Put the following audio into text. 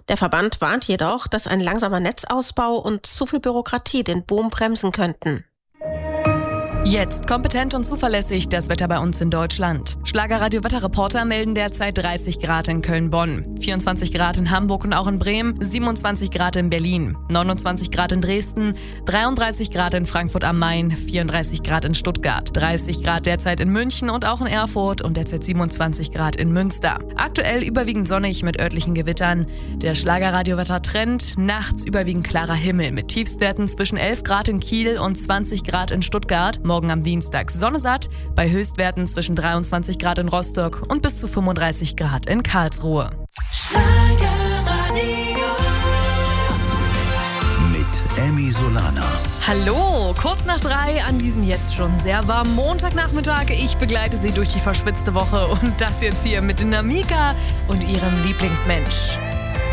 Der Verband warnt jedoch, dass ein langsamer Netzausbau und zu viel Bürokratie den Boom bremsen könnten. Jetzt kompetent und zuverlässig das Wetter bei uns in Deutschland. Schlagerradio-Wetterreporter melden derzeit 30 Grad in Köln-Bonn, 24 Grad in Hamburg und auch in Bremen, 27 Grad in Berlin, 29 Grad in Dresden, 33 Grad in Frankfurt am Main, 34 Grad in Stuttgart, 30 Grad derzeit in München und auch in Erfurt und derzeit 27 Grad in Münster. Aktuell überwiegend sonnig mit örtlichen Gewittern. Der Schlagerradio-Wetter-Trend, nachts überwiegend klarer Himmel mit Tiefstwerten zwischen 11 Grad in Kiel und 20 Grad in Stuttgart. Morgen am Dienstag Sonne satt, bei Höchstwerten zwischen 23 Grad in Rostock und bis zu 35 Grad in Karlsruhe. Mit Emmy Solana. Hallo, kurz nach 3 an diesem jetzt schon sehr warmen Montagnachmittag. Ich begleite Sie durch die verschwitzte Woche und das jetzt hier mit Namika und ihrem Lieblingsmensch.